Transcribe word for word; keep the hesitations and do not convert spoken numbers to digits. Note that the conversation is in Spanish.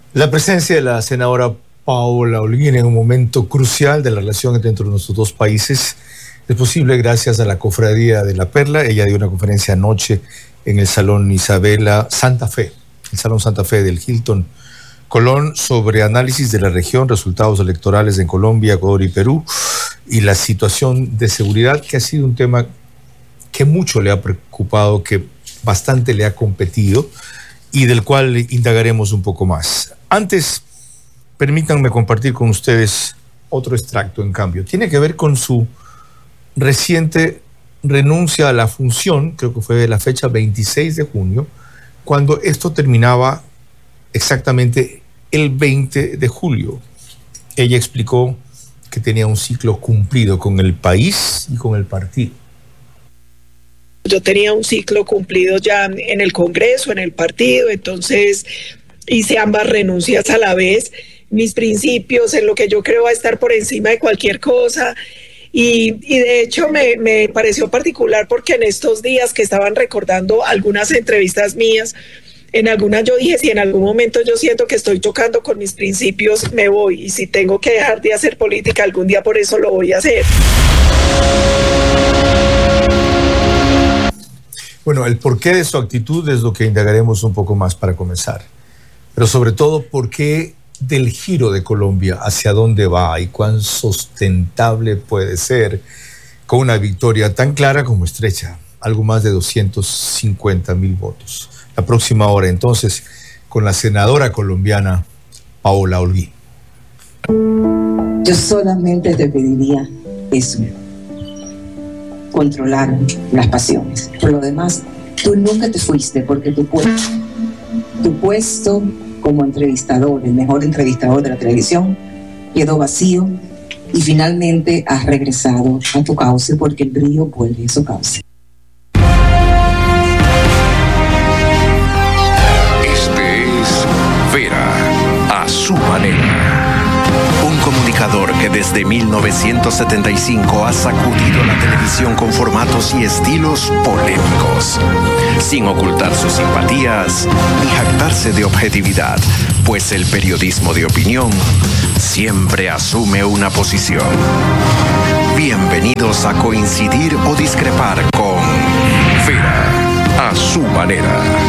La presencia de la senadora Paola Holguín en un momento crucial de la relación entre nuestros dos países es posible gracias a la Cofradía de la Perla. Ella dio una conferencia anoche en el Salón Isabela Santa Fe, el Salón Santa Fe del Hilton Colón, sobre análisis de la región, resultados electorales en Colombia, Ecuador y Perú, y la situación de seguridad, que ha sido un tema que mucho le ha preocupado, que bastante le ha competido y del cual indagaremos un poco más. Antes, permítanme compartir con ustedes otro extracto, en cambio. Tiene que ver con su reciente renuncia a la función, creo que fue la fecha veintiséis de junio, cuando esto terminaba exactamente el veinte de julio. Ella explicó que tenía un ciclo cumplido con el país y con el partido. Yo tenía un ciclo cumplido ya en el Congreso, en el partido, entonces hice ambas renuncias a la vez. Mis principios, en lo que yo creo va a estar por encima de cualquier cosa. Y, y de hecho me, me pareció particular porque en estos días que estaban recordando algunas entrevistas mías, en algunas yo dije, si en algún momento yo siento que estoy chocando con mis principios, me voy. Y si tengo que dejar de hacer política algún día, por eso lo voy a hacer. Bueno, el porqué de su actitud es lo que indagaremos un poco más para comenzar. Pero sobre todo, ¿por qué del giro de Colombia? ¿Hacia dónde va y cuán sustentable puede ser con una victoria tan clara como estrecha? Algo más de doscientos cincuenta mil votos. La próxima hora, entonces, con la senadora colombiana Paola Holguín. Yo solamente te pediría eso: controlar las pasiones. Por lo demás, tú nunca te fuiste, porque tu puesto, tu puesto como entrevistador, el mejor entrevistador de la televisión, quedó vacío y finalmente has regresado a tu cauce, porque el río vuelve a su cauce. Este es Vera, a su manera. Un comunicador que desde mil novecientos setenta y cinco ha sacudido la televisión con formatos y estilos polémicos, sin ocultar sus simpatías ni jactarse de objetividad, pues el periodismo de opinión siempre asume una posición. Bienvenidos a coincidir o discrepar con Vera, a su manera.